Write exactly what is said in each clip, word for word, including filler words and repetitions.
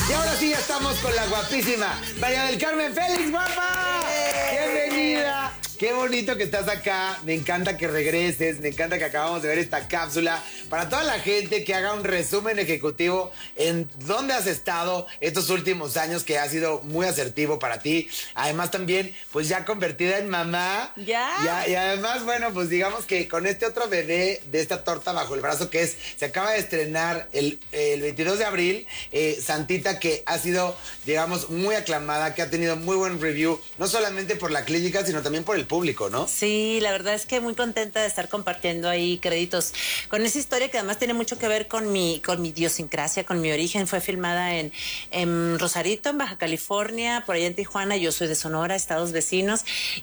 Y ahora sí ya estamos con la guapísima María del Carmen Félix, guapa. Bienvenida. Qué bonito que estás acá. Me encanta que regreses. Me encanta que acabamos de ver esta cápsula. Para toda la gente que haga un resumen ejecutivo en dónde has estado estos últimos años, que ha sido muy asertivo para ti. Además también, pues ya convertida en mamá. Ya. Ya. Y además, bueno, pues digamos que con este otro bebé de esta torta bajo el brazo que es, se acaba de estrenar el, el veintidós de abril, eh, Santita, que ha sido, digamos, muy aclamada, que ha tenido muy buen review, no solamente por la clínica, sino también por el público, ¿no? Sí, la verdad es que muy contenta de estar compartiendo ahí créditos con esa historia que además tiene mucho que ver con mi, con mi idiosincrasia, con mi origen. Fue filmada en, en Rosarito, en Baja California, por allá en Tijuana. Yo soy de Sonora, estados vecinos.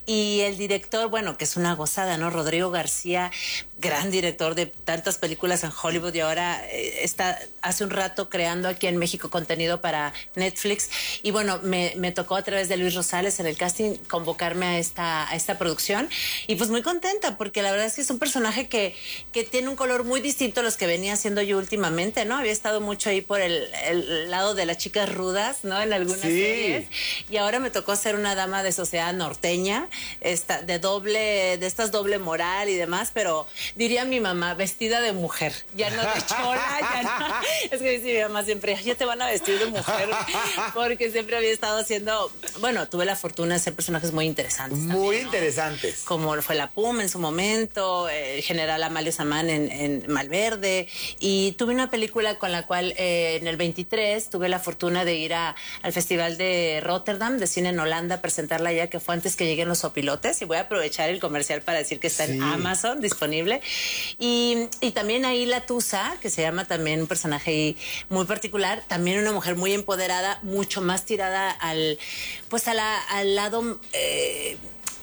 Y el director, bueno, que es una gozada, ¿no? Rodrigo García, gran director de tantas películas en Hollywood y ahora eh, está hace un rato creando aquí en México contenido para Netflix. Y bueno, me, me tocó a través de Luis Rosales en el casting convocarme a esta, a esta producción. Y pues muy contenta porque la verdad es que es un personaje que, que tiene un color muy distinto a los que venía haciendo yo últimamente, ¿no? Había estado mucho ahí por el, el lado de las chicas rudas, ¿no? En algunas sí. series. Y ahora me tocó ser una dama de sociedad norteña, esta, de doble, de estas doble moral y demás, pero diría mi mamá, vestida de mujer, ya no de chola, ya no. Es que dice mi mamá siempre, ya te van a vestir de mujer, porque siempre había estado haciendo, bueno, tuve la fortuna de ser personajes muy interesantes. Muy también, ¿no? interesantes. Como fue la Puma en su momento, el general Amalio Samán en, en Malverde, y tuve una película con la cual eh, en el veintitrés tuve la fortuna de ir a, al Festival de Rotterdam de cine en Holanda a presentarla ya, que fue antes que lleguen los opilotes, y voy a aprovechar el comercial para decir que está sí. en Amazon disponible. Y, y también ahí la Tusa, que se llama también un personaje muy particular, también una mujer muy empoderada, mucho más tirada al, pues a la, al lado eh,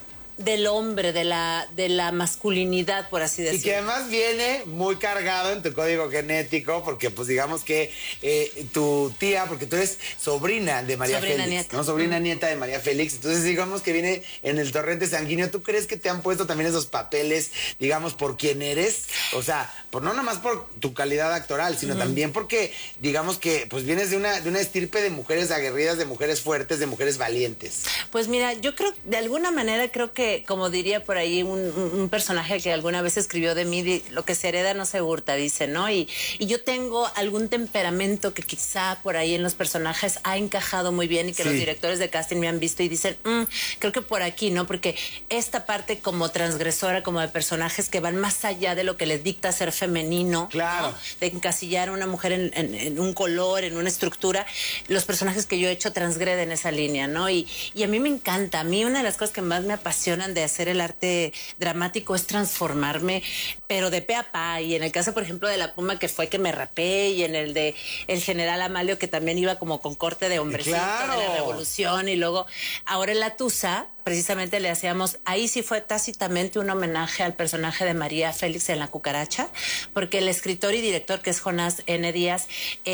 del hombre, de la, de la masculinidad, por así decirlo. Y que además viene muy cargado en tu código genético, porque pues digamos que eh, tu tía, porque tú eres sobrina de María sobrina Félix, nieta. ¿no? Sobrina nieta de María Félix. Entonces digamos que viene en el torrente sanguíneo. ¿Tú crees que te han puesto también esos papeles, digamos, por quién eres? O sea, por no nada más por tu calidad actoral, sino uh-huh. también porque, digamos que pues vienes de una, de una estirpe de mujeres aguerridas, de mujeres fuertes, de mujeres valientes. Pues mira, yo creo, de alguna manera creo que como diría por ahí un, un personaje que alguna vez escribió de mí, lo que se hereda no se hurta, dice, ¿no? Y, y yo tengo algún temperamento que quizá por ahí en los personajes ha encajado muy bien y que sí. los directores de casting me han visto y dicen, mmm, creo que por aquí, ¿no? Porque esta parte como transgresora, como de personajes que van más allá de lo que les dicta ser femenino, claro. ¿no? De encasillar a una mujer en, en, en un color, en una estructura, los personajes que yo he hecho transgreden esa línea, ¿no? Y, y a mí me encanta, a mí una de las cosas que más me apasionan de hacer el arte dramático es transformarme, pero de pe a pa. Y en el caso, por ejemplo, de la Puma, que fue que me rapé, y en el de el general Amalio, que también iba como con corte de hombrecito, claro. de la revolución, y luego ahora en la Tusa precisamente le hacíamos, ahí sí fue tácitamente un homenaje al personaje de María Félix en La Cucaracha, porque el escritor y director, que es Jonás N. Díaz,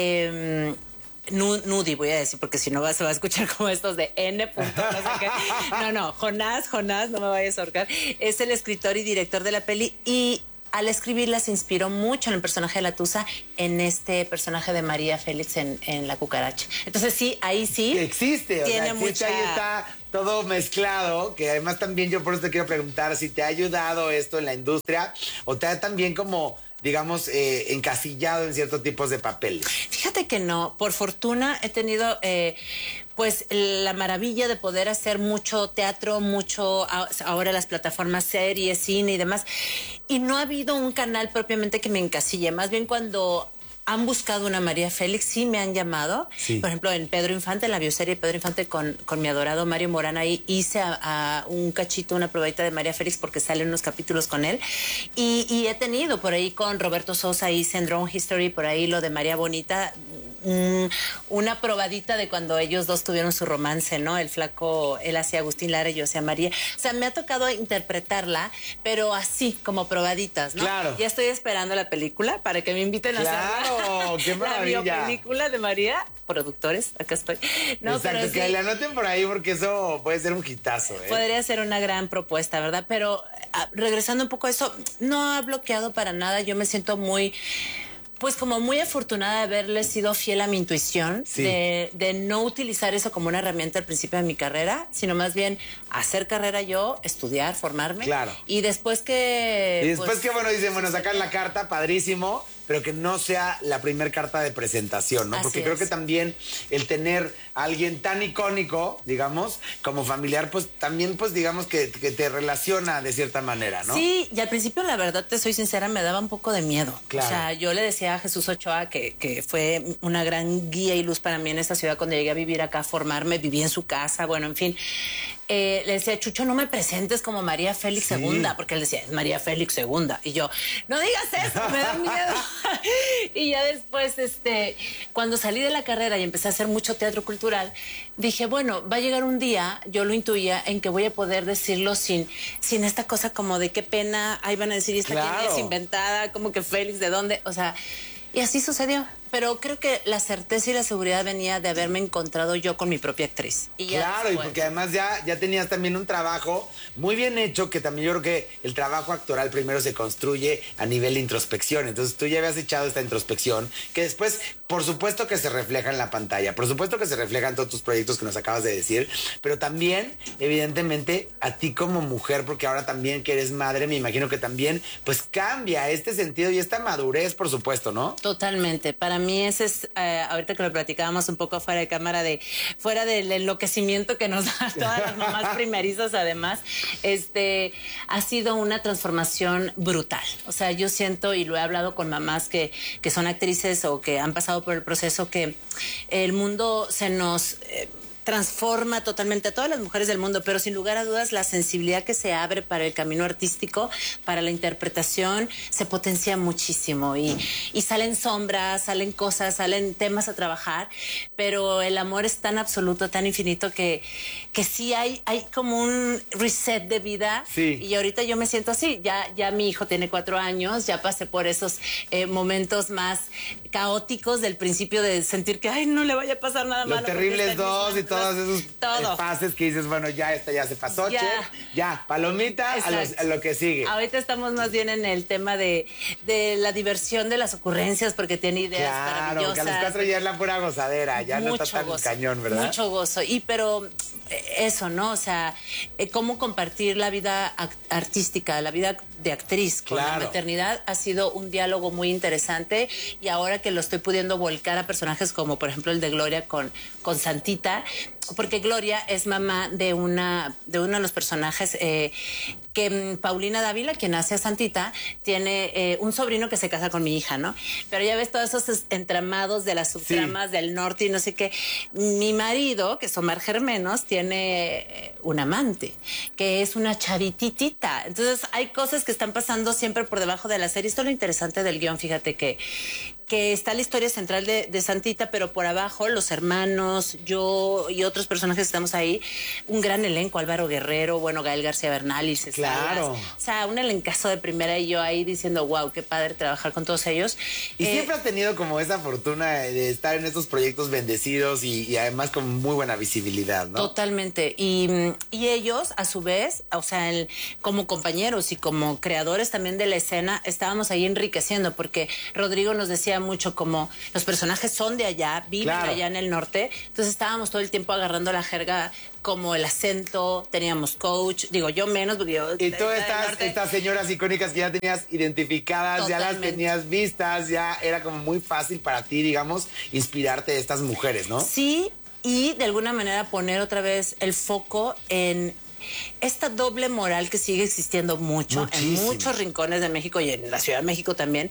eh, Nudi, voy a decir, porque si no va, se va a escuchar como estos de N. Punto, no sé qué. No, no, Jonás, Jonás, no me vayas a ahorcar. Es el escritor y director de la peli y al escribirla se inspiró mucho en el personaje de la Tusa, en este personaje de María Félix en, en La Cucaracha. Entonces sí, ahí sí. Existe, o tiene sea, mucha... ahí está todo mezclado, que además también yo por eso te quiero preguntar si te ha ayudado esto en la industria o te ha también como, digamos, eh, encasillado en ciertos tipos de papeles. Fíjate que no, por fortuna he tenido eh, pues la maravilla de poder hacer mucho teatro, mucho ahora las plataformas, series, cine y demás, y no ha habido un canal propiamente que me encasille, más bien cuando han buscado una María Félix, sí me han llamado. Sí. Por ejemplo, en Pedro Infante, en la bioserie Pedro Infante con, con mi adorado Mario Morán, ahí hice a, a un cachito, una probadita de María Félix porque salen unos capítulos con él. Y, y he tenido por ahí con Roberto Sosa, hice en Drone History, por ahí lo de María Bonita, mm, una probadita de cuando ellos dos tuvieron su romance, ¿no? El flaco, él hacía Agustín Lara y yo hacía María. O sea, me ha tocado interpretarla, pero así, como probaditas, ¿no? Claro. Ya estoy esperando la película para que me inviten claro. a hacerla. ¡Oh, qué maravilla! La película de María, productores, acá estoy. No, exacto, pero que sí, la anoten por ahí porque eso puede ser un hitazo, ¿eh? Podría ser una gran propuesta, ¿verdad? Pero a, regresando un poco a eso, no ha bloqueado para nada. Yo me siento muy... Pues como muy afortunada de haberle sido fiel a mi intuición, Sí. de, de no utilizar eso como una herramienta al principio de mi carrera, sino más bien hacer carrera yo, estudiar, formarme. Claro. Y después que... Y después pues, que, bueno, dicen, bueno, sacar la carta, padrísimo, pero que no sea la primer carta de presentación, ¿no? Así Porque creo es. que también el tener a alguien tan icónico, digamos, como familiar, pues también, pues digamos que, que te relaciona de cierta manera, ¿no? Sí, y al principio, la verdad, te soy sincera, me daba un poco de miedo. Claro. O sea, yo le decía a Jesús Ochoa que, que fue una gran guía y luz para mí en esta ciudad cuando llegué a vivir acá, a formarme, viví en su casa, bueno, en fin. Eh, le decía, Chucho, no me presentes como María Félix Sí. segunda, porque él decía, es María Félix segunda. Y yo, no digas eso, me da miedo. Y ya después, este, cuando salí de la carrera y empecé a hacer mucho teatro cultural, dije, bueno, va a llegar un día, yo lo intuía, en que voy a poder decirlo sin, sin esta cosa como de qué pena, ahí van a decir, ¿y esta quién Claro. es inventada? Como que Félix, ¿de dónde? O sea, y así sucedió. Pero creo que la certeza y la seguridad venía de haberme encontrado yo con mi propia actriz. Y ya Claro, y después- porque además ya, ya tenías también un trabajo muy bien hecho, que también yo creo que el trabajo actoral primero se construye a nivel de introspección. Entonces tú ya habías echado esta introspección, que después, por supuesto que se refleja en la pantalla, por supuesto que se refleja en todos tus proyectos que nos acabas de decir, pero también, evidentemente, a ti como mujer, porque ahora también que eres madre, me imagino que también, pues cambia este sentido y esta madurez, por supuesto, ¿no? Totalmente. Para mí ese es, eh, ahorita que lo platicábamos un poco fuera de cámara, de fuera del enloquecimiento que nos da todas las mamás primerizas, además, este, ha sido una transformación brutal. O sea, yo siento, y lo he hablado con mamás que, que son actrices o que han pasado por el proceso, que el mundo se nos... Eh, transforma totalmente a todas las mujeres del mundo, pero sin lugar a dudas la sensibilidad que se abre para el camino artístico, para la interpretación, se potencia muchísimo y, y salen sombras, salen cosas, salen temas a trabajar, pero el amor es tan absoluto, tan infinito que, que sí hay, hay como un reset de vida. Sí. Y ahorita yo me siento así, ya, ya mi hijo tiene cuatro años, ya pasé por esos eh, momentos más caóticos del principio de sentir que ay, no le vaya a pasar nada Los malo. porque terribles está en mis dos y manos. todos esos Todo. fases que dices, bueno, ya esta ya se pasó, Ya. che, ya, palomita a, los- Exacto. a lo que sigue. Ahorita estamos más bien en el tema de, de la diversión de las ocurrencias, porque tiene ideas Claro, porque a maravillosas. los cuatro ya es la pura gozadera, ya no Mucho está tan gozo, cañón, ¿verdad? Mucho gozo. Y pero eh, eso, ¿no? O sea, eh, cómo compartir la vida act- artística, la vida de actriz con Claro. la maternidad ha sido un diálogo muy interesante y ahora que lo estoy pudiendo volcar a personajes como por ejemplo el de Gloria con, con Santita, porque Gloria es mamá de una de uno de los personajes eh, que mm, Paulina Dávila, quien hace a Santita, tiene eh, un sobrino que se casa con mi hija, ¿no? Pero ya ves todos esos entramados de las subtramas del norte y no sé qué. Mi marido, que es Omar Germenos, tiene eh, un amante, que es una chavititita. Entonces hay cosas que están pasando siempre por debajo de la serie. Esto es lo interesante del guión, fíjate que que está la historia central de, de Santita, pero por abajo los hermanos, yo y otros personajes que estamos ahí, un gran elenco, Álvaro Guerrero, bueno, Gael García Bernal y César. Claro. O sea, un elencazo de primera y yo ahí diciendo, wow, qué padre trabajar con todos ellos. Y Eh, siempre has tenido como esa fortuna de estar en estos proyectos bendecidos y, y además con muy buena visibilidad, ¿no? Totalmente. Y, mm, y ellos, a su vez, o sea, el- como compañeros y como creadores también de la escena, estábamos ahí enriqueciendo, porque Rodrigo nos decía mucho como los personajes son de allá, viven Claro. allá en el norte, entonces estábamos todo el tiempo agarrando la jerga como el acento, teníamos coach, digo yo menos porque yo... Y todas del estas, norte. estas señoras icónicas que ya tenías identificadas, ya las Totalmente. tenías vistas, ya era como muy fácil para ti, digamos, inspirarte de estas mujeres, ¿no? Sí, y de alguna manera poner otra vez el foco en esta doble moral que sigue existiendo mucho Muchísimo. en muchos rincones de México y en la Ciudad de México también,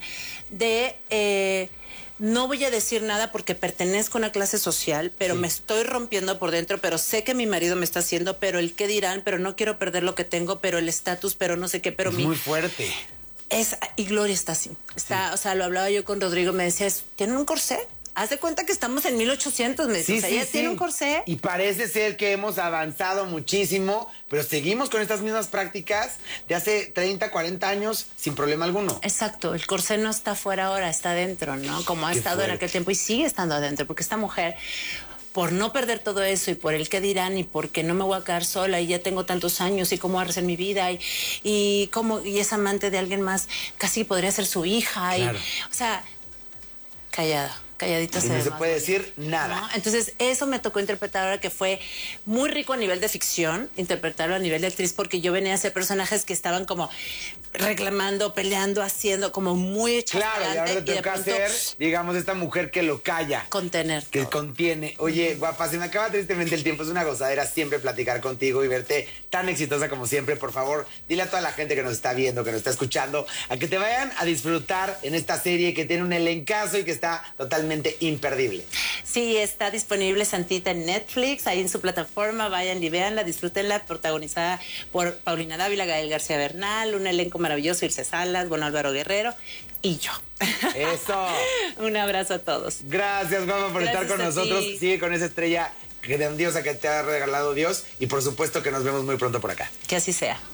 de eh, no voy a decir nada porque pertenezco a una clase social, pero Sí. me estoy rompiendo por dentro, pero sé que mi marido me está haciendo, pero el qué dirán, pero no quiero perder lo que tengo, pero el estatus, pero no sé qué, pero Es mi... muy fuerte. Es, y Gloria está así. Está, o sea, lo hablaba yo con Rodrigo, me decía, ¿tiene un corsé? Haz de cuenta que estamos en mil ochocientos, me decía. Sí, O sea, sí, ella sí. tiene un corsé. Y parece ser que hemos avanzado muchísimo, pero seguimos con estas mismas prácticas de hace treinta, cuarenta años sin problema alguno. Exacto, el corsé no está afuera ahora, está adentro, ¿no? Como ha Qué estado fuerte. en aquel tiempo y sigue estando adentro, porque esta mujer, por no perder todo eso y por el qué dirán y porque no me voy a quedar sola y ya tengo tantos años y cómo voy a hacer mi vida y, y cómo y es amante de alguien más, casi podría ser su hija. Claro. Y, o sea, Callada. Calladita Y se no ve se más puede bonita, decir nada. ¿no? Entonces, eso me tocó interpretar ahora, que fue muy rico a nivel de ficción, interpretarlo a nivel de actriz, porque yo venía a hacer personajes que estaban como reclamando, peleando, haciendo como muy hechos Claro, y ahora te y de toca pronto ser, digamos, esta mujer que lo calla. contener Que todo. contiene. Oye, guapa, se me acaba tristemente el tiempo. Es una gozadera siempre platicar contigo y verte tan exitosa como siempre. Por favor, dile a toda la gente que nos está viendo, que nos está escuchando, a que te vayan a disfrutar en esta serie que tiene un elencazo y que está totalmente imperdible. Sí, está disponible Santita en Netflix, ahí en su plataforma, vayan y véanla, disfrútenla, protagonizada por Paulina Dávila, Gael García Bernal, un elenco maravilloso, Ilse Salas, bueno, Álvaro Guerrero y yo. Eso. Un abrazo a todos. Gracias, guapa, por Gracias estar con a nosotros. ti. Sigue con esa estrella grandiosa que te ha regalado Dios y por supuesto que nos vemos muy pronto por acá. Que así sea.